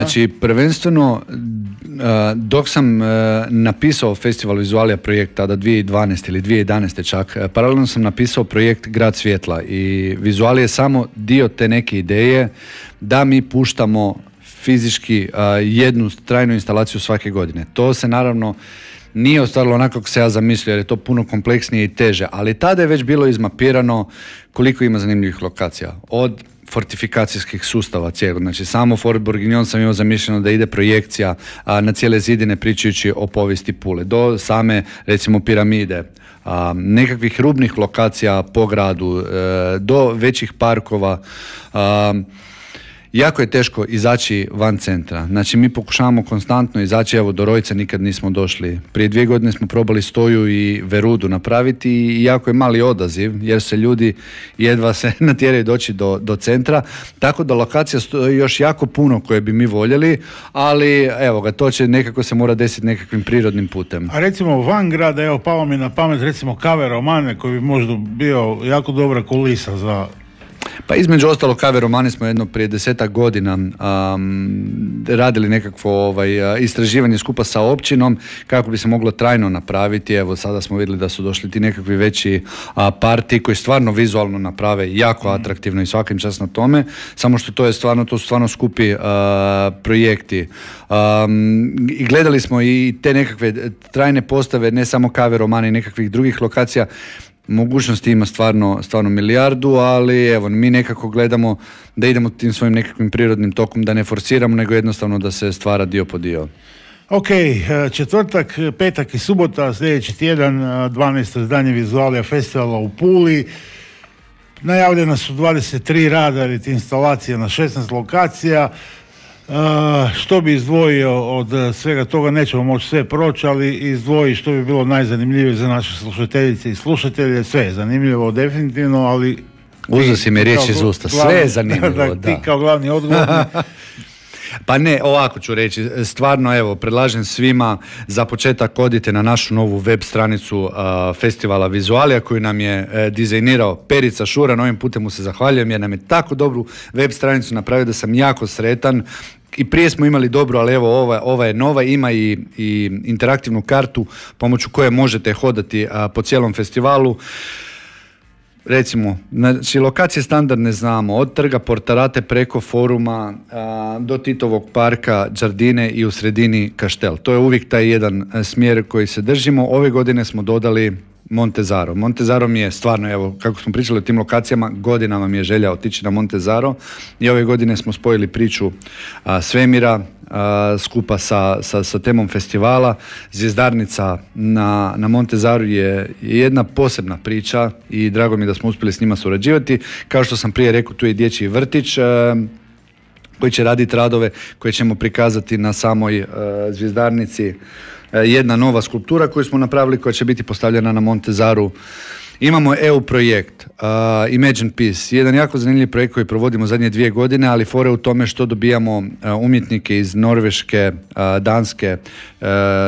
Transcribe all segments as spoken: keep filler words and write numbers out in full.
Znači, prvenstveno, dok sam napisao Festival Vizualija projekt, tada dvije tisuće dvanaeste ili dvije tisuće jedanaeste čak, paralelno sam napisao projekt Grad svjetla i Vizualija je samo dio te neke ideje da mi puštamo fizički jednu trajnu instalaciju svake godine. To se naravno nije ostvarilo onako kako se ja zamislio, jer je to puno kompleksnije i teže, ali tada je već bilo izmapirano koliko ima zanimljivih lokacija. Od fortifikacijskih sustava cijelo. Znači, samo Fort Bourguignon sam imao zamišljeno da ide projekcija a, na cijele zidine pričajući o povijesti Pule. Do same, recimo, piramide, a, nekakvih rubnih lokacija po gradu, e, do većih parkova. A, jako je teško izaći van centra. Znači, mi pokušavamo konstantno izaći, evo, do Rojca nikad nismo došli. Prije dvije godine smo probali Stoju i Verudu napraviti i jako je mali odaziv, jer se ljudi jedva se natjeraju doći do, do centra. Tako da lokacija stoji još jako puno koje bi mi voljeli, ali evo ga, to će nekako se mora desiti nekakvim prirodnim putem. A recimo van grada, evo, palo mi na pamet, recimo Cave Romane, koji bi možda bio jako dobra kulisa za... Pa između ostalo Cave Romane smo jedno prije desetak godina um, radili nekakvo ovaj, istraživanje skupa sa općinom kako bi se moglo trajno napraviti. Evo, sada smo vidjeli da su došli ti nekakvi veći a, parti koji stvarno vizualno naprave jako atraktivno i svakim čast na tome, samo što to je stvarno, to su stvarno skupi a, projekti. Um, i gledali smo i te nekakve trajne postave, ne samo Cave Romane i nekakvih drugih lokacija. Mogućnosti ima stvarno, stvarno milijardu, ali evo, mi nekako gledamo da idemo tim svojim nekakvim prirodnim tokom, da ne forsiramo, nego jednostavno da se stvara dio po dio. Ok, četvrtak, petak i subota, sljedeći tjedan, dvanaesto izdanje Vizualija festivala u Puli. Najavljena su dvadeset tri rada ili instalacija na šesnaest lokacija. Uh, što bi izdvojio od svega toga, nećemo moći sve proći, ali izdvoji što bi bilo najzanimljivije za naše slušateljice i slušatelje. Sve je zanimljivo definitivno, ali... Uzeo si me riječ iz usta, sve je zanimljivo, da. Ti kao glavni odgovorni... Pa ne, ovako ću reći, stvarno evo, predlažem svima za početak odite na našu novu web stranicu uh, Festivala Vizualija koju nam je uh, dizajnirao Perica Šuran, ovim putem mu se zahvaljujem jer nam je tako dobru web stranicu napravio da sam jako sretan. I prije smo imali dobro, ali evo ova, ova je nova, ima i, i interaktivnu kartu pomoću koje možete hodati a, po cijelom festivalu. Recimo, znači lokacije standardne znamo, od trga Portarate preko foruma a, do Titovog parka, Đardine i u sredini Kaštel. To je uvijek taj jedan a, smjer koji se držimo. Ove godine smo dodali Montezaro. Montezaro mi je stvarno, evo, kako smo pričali o tim lokacijama, godinama mi je želja otići na Montezaro i ove godine smo spojili priču a, svemira a, skupa sa, sa, sa temom festivala. Zvjezdarnica na, na Montezaru je jedna posebna priča i drago mi je da smo uspjeli s njima surađivati. Kao što sam prije rekao, tu je dječji vrtić a, koji će raditi radove koje ćemo prikazati na samoj a, zvjezdarnici. Jedna nova skulptura koju smo napravili koja će biti postavljena na Montezaru. Imamo E U projekt, uh, Imagine Peace, jedan jako zanimljiv projekt koji provodimo zadnje dvije godine, ali fore u tome što dobijamo uh, umjetnike iz Norveške, uh, Danske, uh,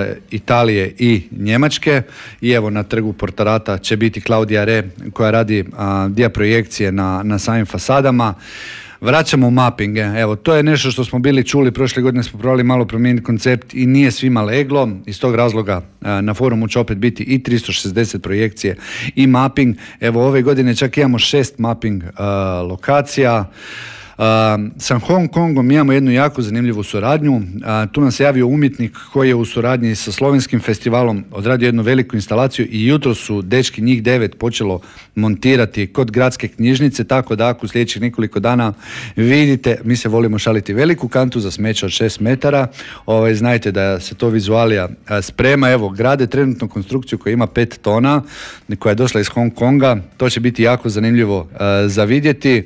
Italije i Njemačke. I evo na trgu Portarata će biti Claudia Re koja radi uh, dia projekcije na, na samim fasadama. Vraćamo mappinge, evo, to je nešto što smo bili čuli, prošle godine smo probali malo promijeniti koncept i nije svima leglo, iz tog razloga na forumu će opet biti i tristo šezdeset projekcije i mapping, evo ove godine čak imamo šest mapping uh, lokacija. Uh, sa Hong Kongom imamo jednu jako zanimljivu suradnju. Uh, tu nam se javio umjetnik koji je u suradnji sa slovenskim festivalom odradio jednu veliku instalaciju i jutro su dečki njih devet počelo montirati kod gradske knjižnice, tako da ako u sljedećih nekoliko dana vidite, mi se volimo šaliti, veliku kantu za smeće od šest metara, ovaj, znajte da se to Vizualija uh, sprema, evo grade trenutno konstrukciju koja ima pet tona, koja je došla iz Hong Konga, to će biti jako zanimljivo uh, za vidjeti.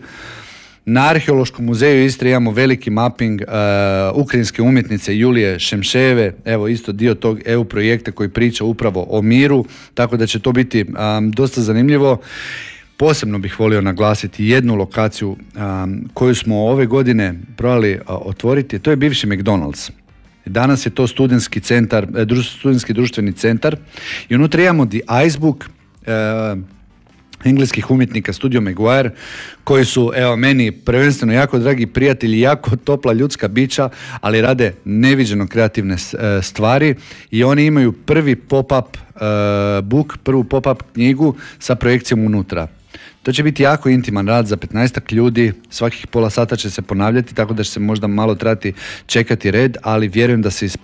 Na Arheološkom muzeju Istre imamo veliki mapping uh, ukrajinske umjetnice Julije Šemševe, evo isto dio tog E U projekta koji priča upravo o miru, tako da će to biti um, dosta zanimljivo. Posebno bih volio naglasiti jednu lokaciju um, koju smo ove godine probali uh, otvoriti, to je bivši McDonald's. Danas je to studentski centar, eh, studentski društveni centar i unutra imamo The Icebook, uh, engleskih umjetnika Studio Maguire, koji su, evo, meni prvenstveno jako dragi prijatelji, jako topla ljudska bića, ali rade neviđeno kreativne e, stvari i oni imaju prvi pop-up e, book, prvu pop-up knjigu sa projekcijom unutra. To će biti jako intiman rad za petnaestak ljudi, svakih pola sata će se ponavljati, tako da će se možda malo trebati čekati red, ali vjerujem da se